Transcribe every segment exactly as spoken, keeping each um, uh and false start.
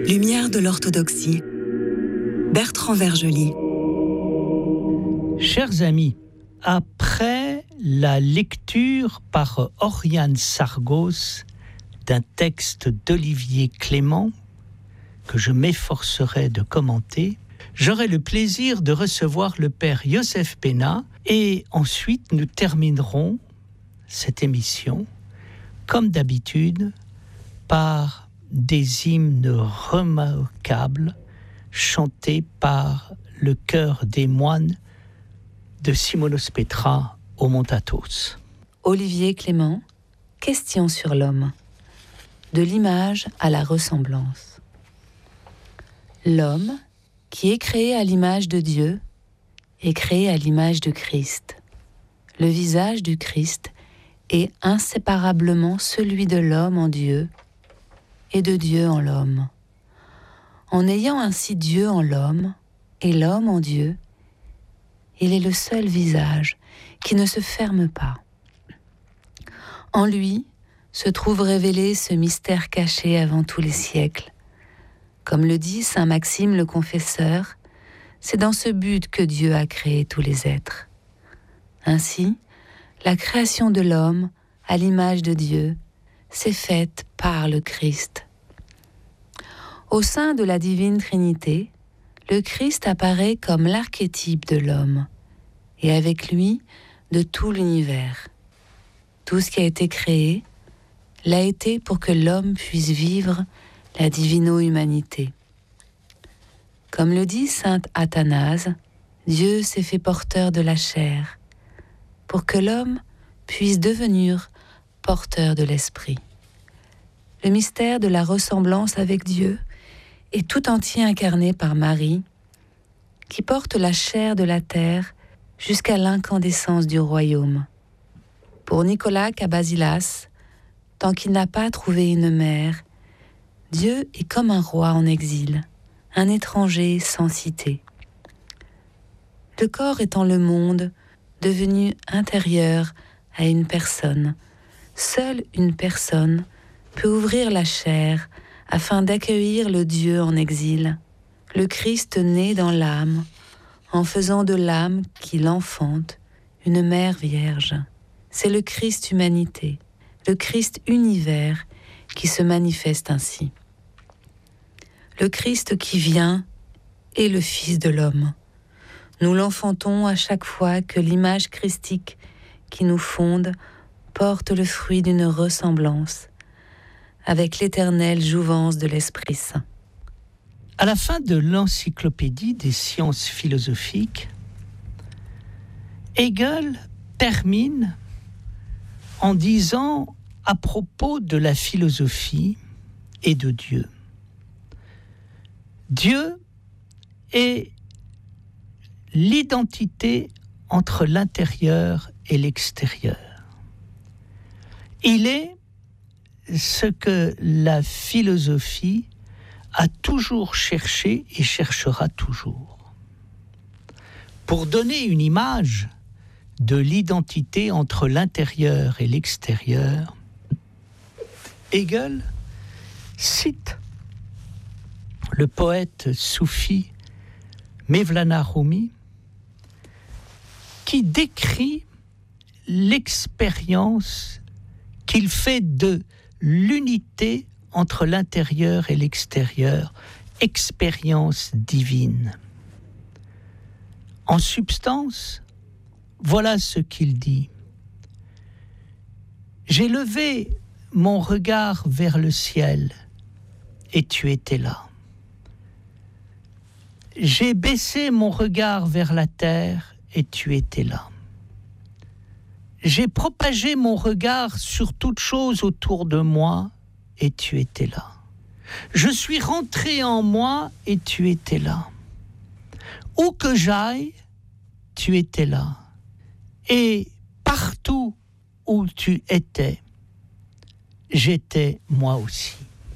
Lumière de l'orthodoxie. Bertrand Vergely. Chers amis, après la lecture par Oriane Sargos d'un texte d'Olivier Clément, que je m'efforcerai de commenter, j'aurai le plaisir de recevoir le père Yosef Pena et ensuite nous terminerons cette émission, comme d'habitude, par des hymnes remarquables chantés par le chœur des moines de Simonos Petra au Mont Athos. Olivier Clément, Question sur l'homme. De l'image à la ressemblance. L'homme, qui est créé à l'image de Dieu, est créé à l'image de Christ. Le visage du Christ est inséparablement celui de l'homme en Dieu et de Dieu en l'homme. En ayant ainsi Dieu en l'homme et l'homme en Dieu, il est le seul visage qui ne se ferme pas. En lui se trouve révélé ce mystère caché avant tous les siècles. Comme le dit saint Maxime le Confesseur, c'est dans ce but que Dieu a créé tous les êtres. Ainsi, la création de l'homme à l'image de Dieu s'est faite par le Christ. Au sein de la divine Trinité, le Christ apparaît comme l'archétype de l'homme, et avec lui de tout l'univers. Tout ce qui a été créé l'a été pour que l'homme puisse vivre la divino-humanité. Comme le dit saint Athanase, Dieu s'est fait porteur de la chair, pour que l'homme puisse devenir porteur de l'esprit. Le mystère de la ressemblance avec Dieu est tout entier incarné par Marie, qui porte la chair de la terre jusqu'à l'incandescence du royaume. Pour Nicolas Cabasilas, tant qu'il n'a pas trouvé une mère, Dieu est comme un roi en exil, un étranger sans cité. Le corps étant le monde, devenu intérieur à une personne, seule une personne peut ouvrir la chair afin d'accueillir le Dieu en exil, le Christ né dans l'âme, en faisant de l'âme qui l'enfante une mère vierge. C'est le Christ humanité, le Christ univers qui se manifeste ainsi. Le Christ qui vient est le Fils de l'homme. Nous l'enfantons à chaque fois que l'image christique qui nous fonde porte le fruit d'une ressemblance avec l'éternelle jouvence de l'Esprit Saint. À la fin de l'encyclopédie des sciences philosophiques, Hegel termine en disant à propos de la philosophie et de Dieu. Dieu est l'identité entre l'intérieur et l'extérieur. Il est ce que la philosophie a toujours cherché et cherchera toujours. Pour donner une image de l'identité entre l'intérieur et l'extérieur, Hegel cite le poète soufi Mevlana Rumi, qui décrit l'expérience qu'il fait de l'unité entre l'intérieur et l'extérieur, expérience divine. En substance, voilà ce qu'il dit. J'ai levé mon regard vers le ciel et tu étais là. J'ai baissé mon regard vers la terre et tu étais là. J'ai propagé mon regard sur toute chose autour de moi et tu étais là. Je suis rentré en moi et tu étais là. Où que j'aille, tu étais là. Et partout où tu étais, j'étais moi aussi.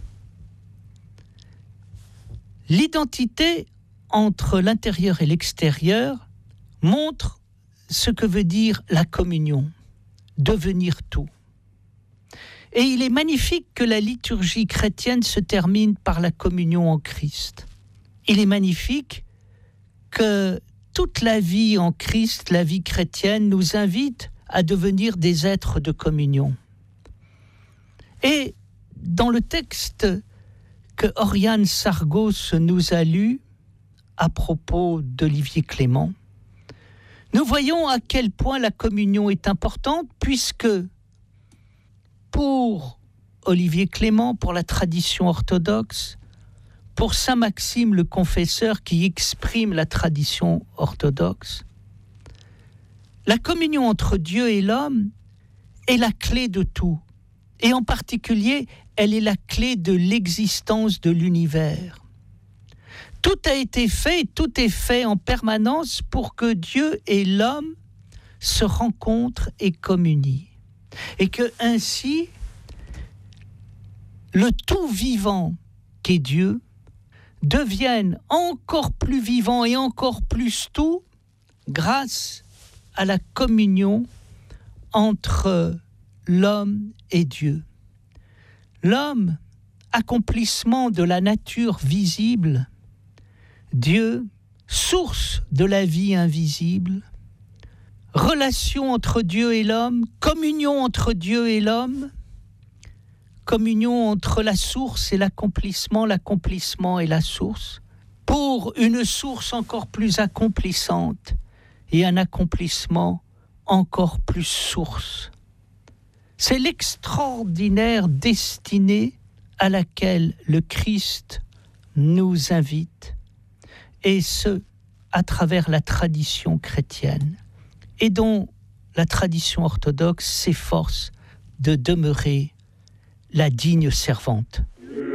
L'identité entre l'intérieur et l'extérieur montre ce que veut dire la communion, devenir tout. Et il est magnifique que la liturgie chrétienne se termine par la communion en Christ. Il est magnifique que toute la vie en Christ, la vie chrétienne, nous invite à devenir des êtres de communion. Et dans le texte que Oriane Sargos nous a lu à propos d'Olivier Clément, nous voyons à quel point la communion est importante, puisque pour Olivier Clément, pour la tradition orthodoxe, pour saint Maxime le confesseur qui exprime la tradition orthodoxe, la communion entre Dieu et l'homme est la clé de tout. Et en particulier, elle est la clé de l'existence de l'univers. Tout a été fait, tout est fait en permanence pour que Dieu et l'homme se rencontrent et communient. Et que ainsi, le tout vivant qu'est Dieu devienne encore plus vivant et encore plus tout grâce à la communion entre l'homme et Dieu. L'homme, accomplissement de la nature visible, Dieu, source de la vie invisible, relation entre Dieu et l'homme, communion entre Dieu et l'homme, communion entre la source et l'accomplissement, l'accomplissement et la source, pour une source encore plus accomplissante et un accomplissement encore plus source. C'est l'extraordinaire destinée à laquelle le Christ nous invite, et ce, à travers la tradition chrétienne, et dont la tradition orthodoxe s'efforce de demeurer la digne servante.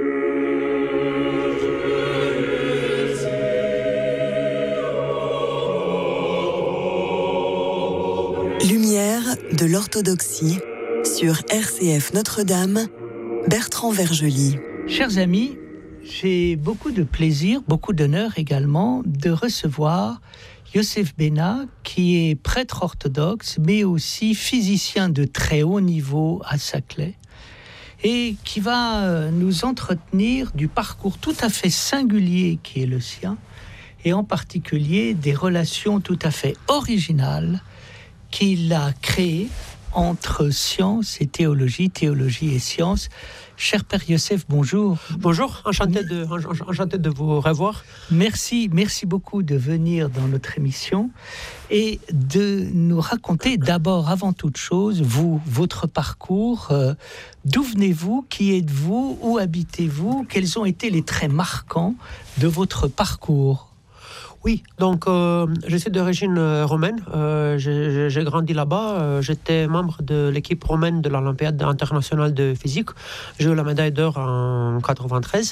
Lumière de l'orthodoxie sur R C F Notre-Dame, Bertrand Vergely. Chers amis, j'ai beaucoup de plaisir, beaucoup d'honneur également de recevoir Yosef Bena, qui est prêtre orthodoxe, mais aussi physicien de très haut niveau à Saclay, et qui va nous entretenir du parcours tout à fait singulier qui est le sien, et en particulier des relations tout à fait originales qu'il a créées entre science et théologie, théologie et science. Cher Père Yosef, bonjour. Bonjour, enchanté de, enchanté de vous revoir. Merci, merci beaucoup de venir dans notre émission et de nous raconter d'abord, avant toute chose, vous, votre parcours. Euh, d'où venez-vous? Qui êtes-vous? Où habitez-vous? Quels ont été les traits marquants de votre parcours? Oui, donc euh, je suis d'origine euh, romaine, euh, j'ai, j'ai grandi là-bas, euh, j'étais membre de l'équipe romaine de l'Olympiade internationale de physique, j'ai eu la médaille d'or en quatre-vingt-treize,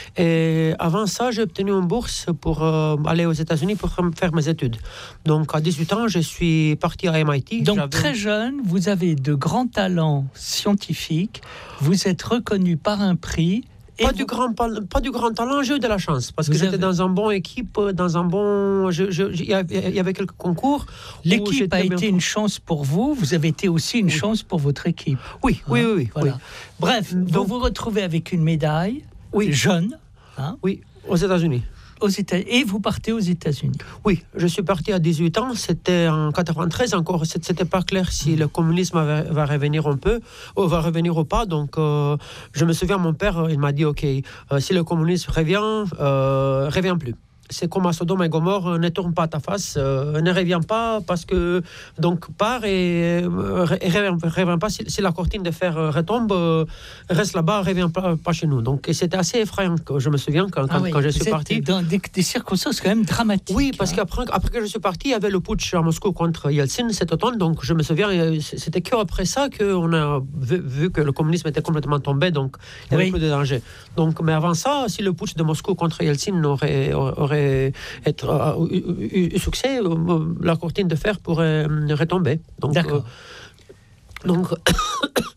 et avant ça j'ai obtenu une bourse pour euh, aller aux États-Unis pour faire mes études. Donc à dix-huit ans je suis parti à M I T. Donc J'avais... très jeune, vous avez de grands talents scientifiques, vous êtes reconnu par un prix. Pas vous... du, grand, pas, pas du grand talent, j'ai eu de la chance, parce que vous j'étais avez... dans un bon équipe, dans un bon... Il y avait quelques concours. L'équipe a été bien... une chance pour vous, vous avez été aussi une oui. chance pour votre équipe. Oui, hein, oui, oui. oui, voilà. oui. Bref, donc, vous vous retrouvez avec une médaille, oui. jeune. Hein, oui, aux États-Unis. Aux États... Et vous partez aux États-Unis. Oui, je suis parti à dix-huit ans, c'était en quatre-vingt-treize, encore, c'était pas clair si le communisme va, va revenir un peu, ou va revenir ou pas, donc euh, je me souviens, mon père, il m'a dit, ok, euh, si le communisme revient, euh, revient plus. C'est comme à Sodome et Gomorrhe, ne tourne pas à ta face, euh, ne reviens pas, parce que, donc, pars et ne euh, reviens, reviens pas, si, si la cortine de fer retombe, euh, reste là-bas, ne reviens pas, pas chez nous. Donc, et c'était assez effrayant, je me souviens, quand, ah quand, oui, quand je suis parti. Dans des, des circonstances quand même dramatiques. Oui, parce hein. qu'après après que je suis parti, il y avait le putsch à Moscou contre Yeltsin cet automne, donc je me souviens, c'était qu'après ça qu'on a vu, vu que le communisme était complètement tombé, donc il n'y avait oui. plus de danger. Donc, mais avant ça, si le putsch de Moscou contre Yeltsin aurait... aurait être euh, eu, eu succès, euh, la cortine de fer pourrait euh, retomber. Donc, D'accord. Euh, donc,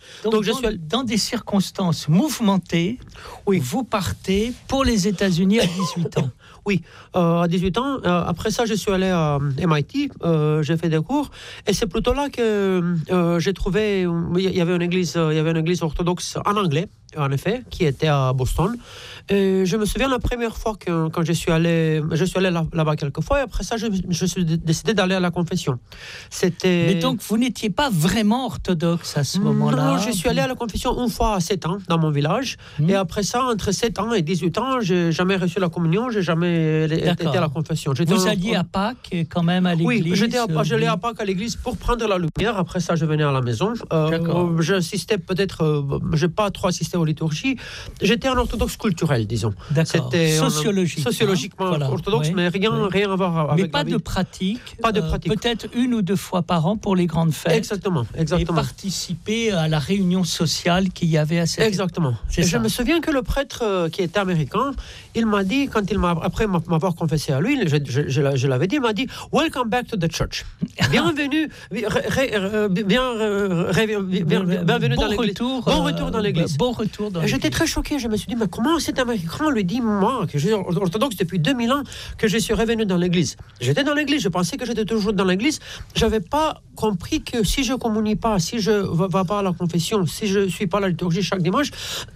Donc, Donc je dans, suis allé... dans des circonstances mouvementées, Oui. vous partez pour les États-Unis à dix-huit ans. Oui, euh, à dix-huit ans. Euh, après ça, je suis allé à M I T, euh, j'ai fait des cours, et c'est plutôt là que euh, j'ai trouvé, il y avait une église, il y avait une église orthodoxe en anglais, en effet, qui était à Boston. Et je me souviens la première fois que quand je suis allé, je suis allé là, là-bas quelques fois, et après ça, je, je suis décidé d'aller à la confession. C'était. Mais donc, vous n'étiez pas vraiment orthodoxe à ce moment-là? Non, je suis allé à la confession une fois à sept ans dans mon village, mmh. et après ça, entre sept ans et dix-huit ans, j'ai jamais reçu la communion, j'ai jamais été à la confession. J'étais vous en... alliez à Pâques quand même à l'église? Oui, j'étais à, j'allais à Pâques à l'église pour prendre la lumière. Après ça, je venais à la maison. Euh, j'assistais peut-être, euh, j'ai pas trop assisté aux liturgies. J'étais un orthodoxe culturel, disons. D'accord. Sociologique, sociologiquement hein, orthodoxe, oui, mais rien, oui. rien à voir avec mais pas la vie. de pratique. Pas de pratique. Euh, peut-être une ou deux fois par an pour les grandes fêtes. Exactement, exactement. Et participer à la réunion sociale qu'il y avait à cette. Exactement. Et je me souviens que le prêtre euh, qui était américain, il m'a dit, quand il m'a, après m'avoir confessé à lui, je, je, je, je l'avais dit, il m'a dit « Welcome back to the church ». Bienvenue, bienvenue dans l'église. Retour, bon retour dans l'église. Bon retour dans l'église. J'étais très choqué, je me suis dit « Mais comment cet américain lui dit, moi, que je suis orthodoxe depuis deux mille ans, que je suis revenu dans l'église ?» J'étais dans l'église, je pensais que j'étais toujours dans l'église. Je n'avais pas compris que si je ne communie pas, si je ne vais pas à la confession, si je ne suis pas à la liturgie chaque dimanche,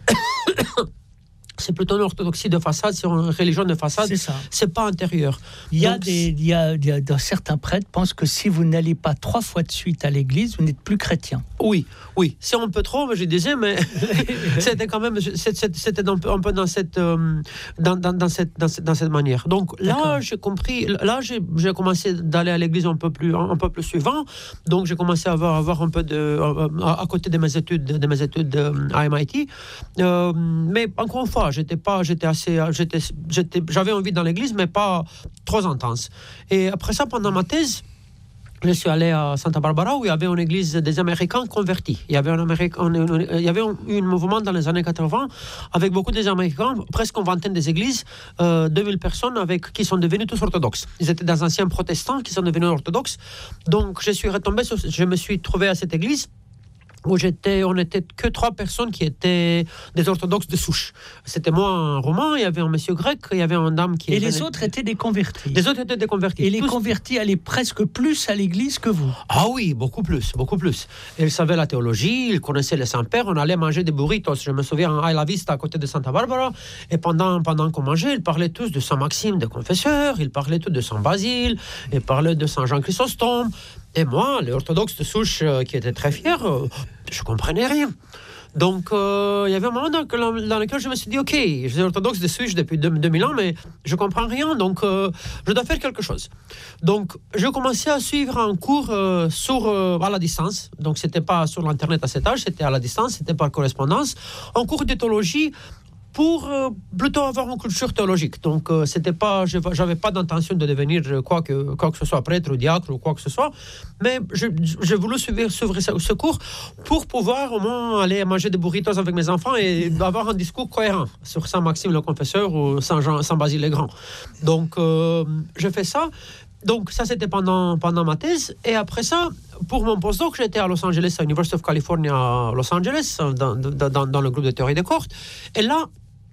c'est plutôt une orthodoxie de façade, c'est une religion de façade, c'est, ça. C'est pas intérieur. Il y a Donc, des, il y a, il y a certains prêtres pensent que si vous n'allez pas trois fois de suite à l'église, vous n'êtes plus chrétien. Oui, oui, c'est un peu trop, je disais, mais c'était quand même, c'était un peu, un peu dans cette, euh, dans, dans, dans cette, dans cette, dans cette manière. Donc là, D'accord. j'ai compris, là, j'ai, j'ai commencé d'aller à l'église un peu plus, un peu plus suivant. Donc j'ai commencé à avoir, avoir un peu de, à, à côté de mes études, de mes études à M I T. Euh, mais encore une fois, j'étais pas, j'étais assez, j'étais, j'étais, j'avais envie dans l'église, mais pas trop intense. Et après ça, pendant ma thèse, je suis allé à Santa Barbara où il y avait une église des Américains convertis. Il y avait un, Américain, il y avait un, un mouvement dans les années quatre-vingts avec beaucoup des Américains, presque une vingtaine des églises, euh, deux mille personnes avec, qui sont devenus tous orthodoxes. Ils étaient des anciens protestants qui sont devenus orthodoxes. Donc je suis retombé, sur, je me suis trouvé à cette église où j'étais, on n'était que trois personnes qui étaient des orthodoxes de souche. C'était moi, un romain, il y avait un monsieur grec, il y avait une dame qui... Et les autres étaient des convertis. Les autres étaient des convertis. Et les Tous... convertis allaient presque plus à l'église que vous. Ah oui, beaucoup plus, beaucoup plus. Ils savaient la théologie, ils connaissaient les saints-pères, on allait manger des burritos. Je me souviens, à La Vista, à côté de Santa Barbara, et pendant, pendant qu'on mangeait, ils parlaient tous de Saint Maxime de Confesseur, ils parlaient tous de Saint Basile, ils parlaient de Saint Jean Chrysostome. Et moi, les orthodoxes de souche euh, qui étaient très fiers, euh, je ne comprenais rien. Donc, euh, il y avait un moment dans, dans lequel je me suis dit, OK, je suis orthodoxe de souche depuis deux mille ans, mais je ne comprends rien, donc euh, je dois faire quelque chose. Donc, je commençais à suivre un cours euh, sur, euh, à la distance. Donc, ce n'était pas sur l'Internet à cet âge, c'était à la distance, c'était par correspondance. Un cours de théologie pour euh, plutôt avoir une culture théologique. Donc, euh, c'était pas, je n'avais pas d'intention de devenir quoi que, quoi que ce soit, prêtre ou diacre ou quoi que ce soit, mais j'ai voulu suivre, suivre ce, ce cours pour pouvoir au moins aller manger des burritos avec mes enfants et avoir un discours cohérent sur Saint Maxime le Confesseur ou Saint, Jean, Saint Basile le Grand. Donc, euh, je fais ça. Donc, ça, c'était pendant, pendant ma thèse. Et après ça, pour mon postdoc, j'étais à Los Angeles, à l'University of California à Los Angeles, dans, dans, dans le groupe de théorie des cohortes. Et là,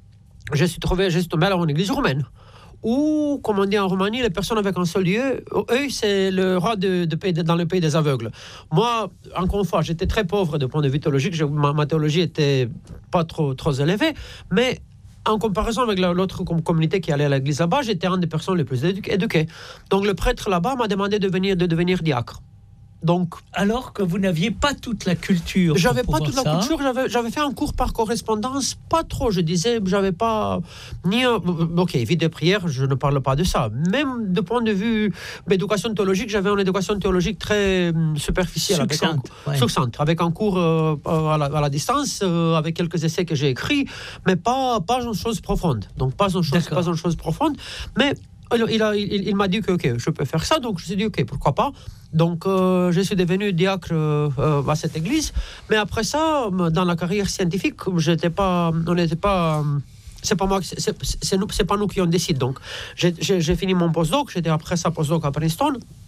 je suis, trouvé, je suis tombé à une église roumaine, où, comme on dit en Roumanie, les personnes avec un seul lieu, eux, c'est le roi de, de pays, dans le pays des aveugles. Moi, encore une fois, j'étais très pauvre de point de vue théologique, je, ma, ma théologie était pas trop, trop élevée, mais en comparaison avec la, l'autre communauté qui allait à l'église là-bas, j'étais une des personnes les plus éduquées. Donc le prêtre là-bas m'a demandé de, venir, de devenir diacre. Donc, alors que vous n'aviez pas toute la culture. J'avais pas toute ça. la culture, j'avais, j'avais fait un cours par correspondance, pas trop, je disais, j'avais pas ni un, ok, vie de prière, je ne parle pas de ça. Même de point de vue d'éducation théologique, j'avais une éducation théologique très superficielle, succincte, avec un, ouais. succincte, avec un cours euh, à, la, à la distance, euh, avec quelques essais que j'ai écrits, mais pas pas une chose profonde. Donc pas une chose, pas une chose profonde, mais alors, il, a, il, il m'a dit que okay, je peux faire ça, donc je me suis dit ok, pourquoi pas. Donc euh, je suis devenu diacre euh, à cette église, mais après ça, dans la carrière scientifique, j'étais pas, on n'était pas, c'est pas moi, c'est, c'est, c'est, nous, c'est pas nous qui on décide. Donc j'ai, j'ai, j'ai fini mon postdoc, j'étais après ça postdoc à Princeton.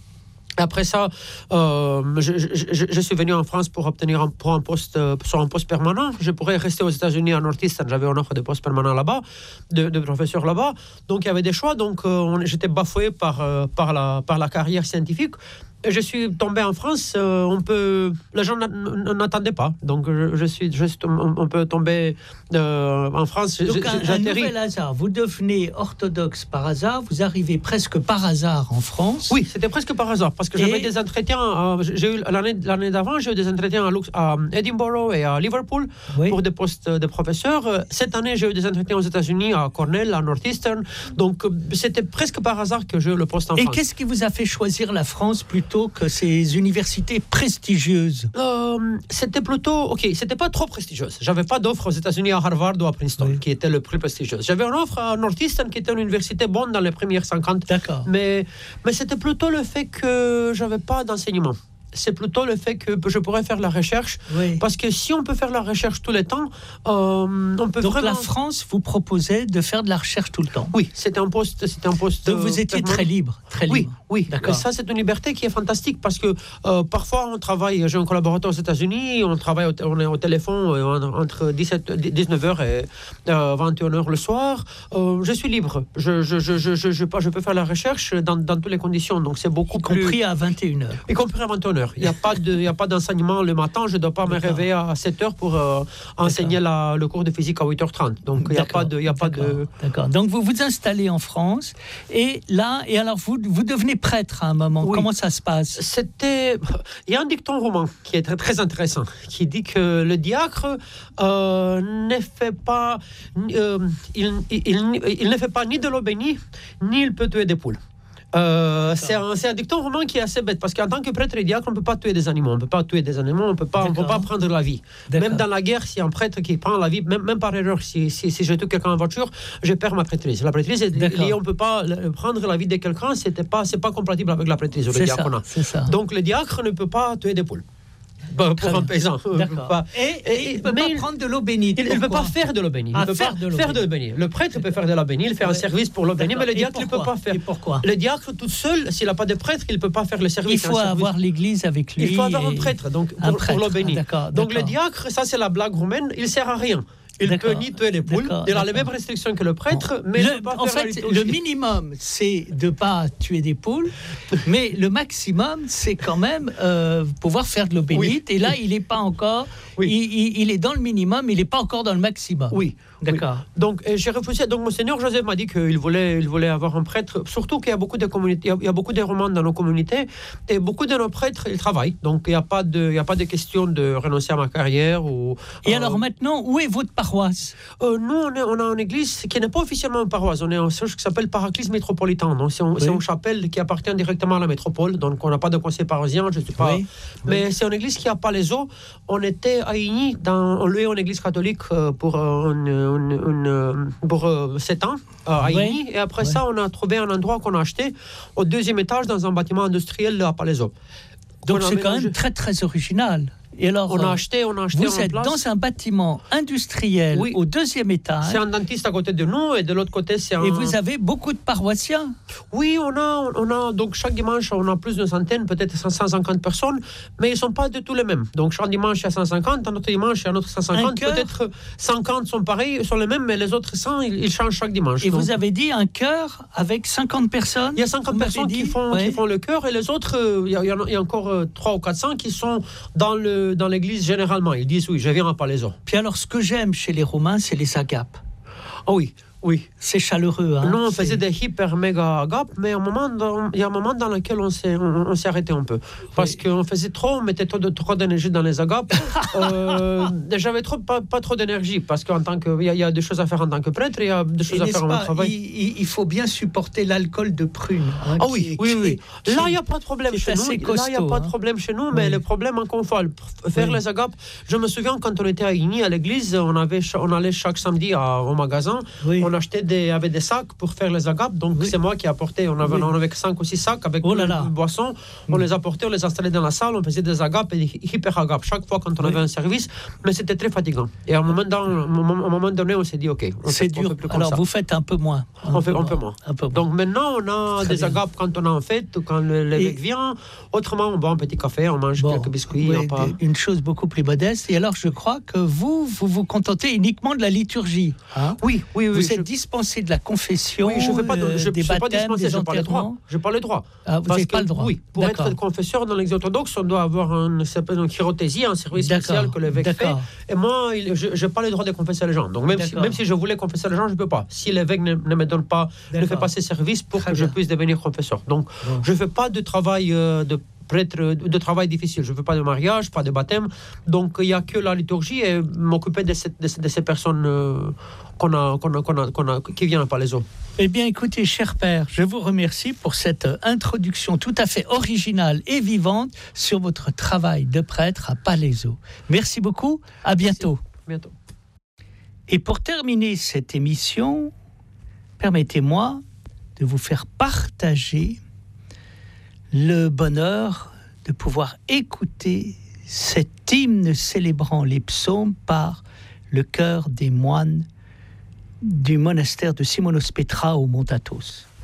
Après ça, euh, je, je, je suis venu en France pour obtenir un, pour un poste, euh, sur un poste permanent. Je pourrais rester aux États-Unis à Northeastern. J'avais une offre de poste permanent là-bas, de, de professeur là-bas. Donc il y avait des choix. Donc euh, on, j'étais bafoué par, euh, par, la, par la carrière scientifique. Et je suis tombé en France, euh, on peut, les gens n'attendaient pas. Donc, je, je suis juste, on, on peut tomber euh, en France. Donc, un, un nouvel hasard. Vous devenez orthodoxe par hasard, vous arrivez presque par hasard en France. Oui, c'était presque par hasard, parce que et... j'avais des entretiens, euh, j'ai eu, l'année, l'année d'avant, j'ai eu des entretiens à, Lux, à Edinburgh et à Liverpool oui. pour des postes de professeurs. Cette année, j'ai eu des entretiens aux États-Unis, à Cornell, à Northeastern. Donc, c'était presque par hasard que j'ai eu le poste en et France. Et qu'est-ce qui vous a fait choisir la France plutôt que ces universités prestigieuses? euh, C'était plutôt... OK, c'était pas trop prestigieuse. J'avais pas d'offre aux États-Unis à Harvard ou à Princeton, oui. qui était le plus prestigieux. J'avais une offre à Northeastern, qui était une université bonne dans les premières cinquante. D'accord. Mais, mais c'était plutôt le fait que j'avais pas d'enseignement. C'est plutôt le fait que je pourrais faire la recherche. Oui. Parce que si on peut faire la recherche tout le temps, euh, on peut Donc vraiment... la France vous proposait de faire de la recherche tout le temps. Oui, c'était un poste... C'était un poste Donc vous étiez très libre, très libre. Oui, oui. D'accord. Et ça, c'est une liberté qui est fantastique parce que euh, parfois, on travaille... J'ai un collaborateur aux États-Unis, on travaille au, on est au téléphone euh, entre dix-sept, dix-neuf heures et euh, vingt et une heures le soir. Euh, je suis libre. Je, je, je, je, je, je, je peux faire la recherche dans, dans toutes les conditions. Donc, c'est beaucoup y plus... Y compris à vingt et une heures. Y compris à vingt et une heures. Il n'y a pas de, il n'y a pas d'enseignement le matin. Je ne dois pas me réveiller à sept heures pour euh, enseigner la, le cours de physique à huit heures trente. Donc, il n'y a pas de... Il y a pas de... D'accord. Donc, vous vous installez en France. Et là, et alors, vous, vous devenez prêtre à un moment. Oui. Comment ça se passe? C'était... Il y a un dicton romain qui est très, très intéressant, qui dit que le diacre euh, ne fait pas... Euh, il, il, il, il ne fait pas ni de l'eau bénie, ni il peut tuer des poules. Euh, c'est, un, c'est un dicton romain qui est assez bête parce qu'en tant que prêtre et diacre, on ne peut pas tuer des animaux, on ne peut pas tuer des animaux, on ne peut pas prendre la vie. D'accord. Même dans la guerre, si un prêtre qui prend la vie, même, même par erreur, si, si, si je tue quelqu'un en voiture, je perds ma prêtrise. La prêtrise, est liée, on ne peut pas prendre la vie de quelqu'un, c'était pas, c'est pas compatible avec la prêtrise ou le diaconat. Donc le diacre ne peut pas tuer des poules. Pour Très un paysan. D'accord. Et, et il ne peut pas il, prendre de l'eau bénite. Il ne peut pas faire de l'eau bénite. Il ne peut pas faire de l'eau bénite. Le prêtre peut faire de l'eau bénite, il fait ouais. un service pour l'eau bénite, mais le diacre ne peut pas faire. Et pourquoi? Le diacre tout seul, s'il n'a pas de prêtre, il ne peut pas faire le service. Il faut avoir l'église avec lui. Il faut avoir un prêtre donc, pour, pour l'eau bénite. Ah, d'accord, donc d'accord. Le diacre, ça c'est la blague romaine, il ne sert à rien. Il d'accord. peut ni tuer les poules, d'accord, il a les mêmes restrictions que le prêtre, bon. mais le, il peut pas en faire fait, le minimum, c'est de ne pas tuer des poules, mais le maximum, c'est quand même euh, pouvoir faire de l'eau bénite. Oui. Et là, il n'est pas encore, oui. il, il, il est dans le minimum, il n'est pas encore dans le maximum. Oui. D'accord. Oui. Donc, j'ai refusé. Donc, Monseigneur Joseph m'a dit qu'il voulait, il voulait avoir un prêtre. Surtout qu'il y a beaucoup de communautés, il y a beaucoup de romans dans nos communautés, et beaucoup de nos prêtres, ils travaillent. Donc, il n'y a pas de, il y a pas de question de renoncer à ma carrière ou. Et euh, alors maintenant, où est votre paroisse? euh, Nous, on, est, on a une église qui n'est pas officiellement une paroisse. On est en ce qui s'appelle Paraclise métropolitain. Donc, c'est, un, oui. c'est une chapelle qui appartient directement à la métropole. Donc, on n'a pas de conseil parisien. Je sais pas. Oui. Mais oui. c'est une église qui a pas les eaux. On était à Igny, dans, on louait une église catholique pour une, une, une pour euh, sept ans à Igny, oui. et après oui. ça on a trouvé un endroit qu'on a acheté au deuxième étage dans un bâtiment industriel à Palaiso. Donc c'est quand même très très original. Et alors, on a acheté, on a acheté vous êtes place. Dans un bâtiment industriel oui. au deuxième étage. C'est un dentiste à côté de nous et de l'autre côté c'est un... Et vous avez beaucoup de paroissiens? Oui, on a, on a donc chaque dimanche on a plus d'une centaine, peut-être cent cinquante personnes, mais ils ne sont pas du tout les mêmes. Donc chaque dimanche il y a cent cinquante, un autre dimanche il y a un autre cent cinquante, peut-être cinquante sont pareils, sont les mêmes, mais les autres cent ils, ils changent chaque dimanche. Et donc, vous avez dit un chœur avec cinquante personnes? Il y a cinquante personnes qui font, ouais. qui font le chœur et les autres, euh, il, y a, il y a encore euh, trois ou quatre cents qui sont dans, le, dans l'église générale. Ils disent oui, je viens à Palaiso. Puis alors, ce que j'aime chez les Romains, c'est les agapes. Oh oui, oui. C'est chaleureux. Hein, Nous, on c'est... faisait des hyper méga agapes, mais un moment dans, il y a un moment dans lequel on s'est, on, on s'est arrêté un peu. Parce oui. qu'on faisait trop, on mettait trop, de, trop d'énergie dans les agapes. euh, j'avais trop, pas, pas trop d'énergie, parce qu'en tant que, il y, y a des choses à faire en tant que prêtre, il y a des choses et à faire pas, en travail. Il, il faut bien supporter l'alcool de prune. Hein, ah oui, qui, oui, oui. Qui, là, il n'y a pas de problème chez nous. Costaud, là, il n'y a pas hein. de problème chez nous, mais oui. le problème, encore une fois, faire oui. les agapes. Je me souviens quand on était à Igny, à l'église, on, avait, on allait chaque samedi à, au magasin, oui. on on achetait des, avec des sacs pour faire les agapes. Donc, oui. c'est moi qui ai apporté. On avait, oui. on avait cinq ou six sacs avec oh une boisson. On oui. les apportait, on les installait dans la salle. On faisait des agapes et des hyper agapes chaque fois quand on oui. avait un service. Mais c'était très fatigant. Et à un moment, dans, à un moment donné, on s'est dit, OK, on c'est fait, dur. On fait plus comme Alors, ça. vous faites un peu moins. Un on fait un peu moins. Un peu moins. Donc, maintenant, on a très des bien. agapes quand on a en fête ou quand l'évêque et... vient. Autrement, on boit un petit café, on mange bon, quelques biscuits. Oui, pas... Une chose beaucoup plus modeste. Et alors, je crois que vous, vous vous contentez uniquement de la liturgie. Hein oui, oui, oui. Vous je... êtes dispensé de la confession, oui, je fais pas de, je, euh, des je baptêmes, pas dispensé, des je pas le droit. Je pas le droit. Ah, vous n'avez pas le droit. Oui, pour D'accord. être confesseur dans l'Église orthodoxe, on doit avoir un, une chirotésie, un service D'accord. spécial que l'évêque D'accord. fait. Et moi, il, je n'ai pas le droit de confesser les gens. Donc même si, même si je voulais confesser les gens, je ne peux pas. Si l'évêque ne, ne me donne pas, D'accord. ne fait pas ses services pour Très que bien. je puisse devenir confesseur. Donc bon. je ne fais pas de travail euh, de prêtre, de travail difficile. Je ne veux pas de mariage, pas de baptême. Donc, il n'y a que la liturgie et m'occuper de, cette, de, de ces personnes euh, qu'on a, qu'on a, qu'on a, qu'on a, qui viennent à Palaiseau. Eh bien, écoutez, cher père, je vous remercie pour cette introduction tout à fait originale et vivante sur votre travail de prêtre à Palaiseau. Merci beaucoup. À bientôt. Merci. Bientôt. Et pour terminer cette émission, permettez-moi de vous faire partager le bonheur de pouvoir écouter cet hymne célébrant les psaumes par le chœur des moines du monastère de Simonos Petra au Mont Athos.